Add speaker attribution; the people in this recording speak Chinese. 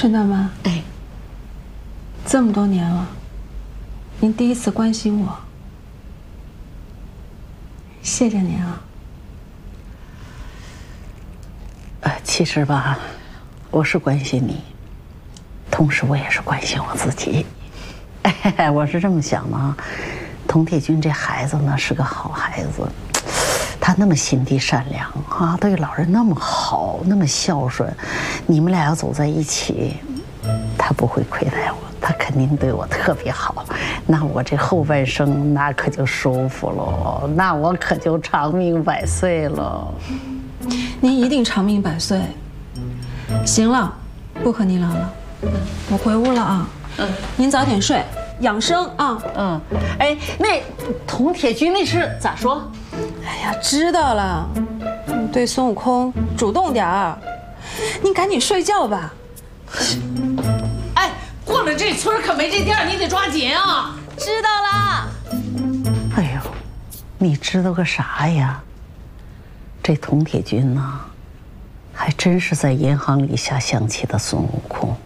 Speaker 1: 陈大妈，
Speaker 2: 哎，
Speaker 1: 这么多年了，您第一次关心我，谢谢您啊。
Speaker 2: 其实吧，我是关心你，同时我也是关心我自己。我是这么想的啊，佟铁军这孩子呢是个好孩子，他那么心地善良啊，对老人那么好，那么孝顺，你们俩要走在一起，他不会亏待我，他肯定对我特别好，那我这后半生那可就舒服了，那我可就长命百岁了。
Speaker 1: 您一定长命百岁。行了，不和您聊了，我回屋了啊。您早点睡，养生啊。
Speaker 2: 哎，那佟铁军那事咋说？
Speaker 1: 哎呀，知道了。对孙悟空主动点儿。您赶紧睡觉吧。
Speaker 3: 哎，过了这村可没这店，你得抓紧啊！
Speaker 1: 知道啦。
Speaker 2: 哎呦，你知道个啥呀？这佟铁军呐，还真是在银行里下象棋的孙悟空。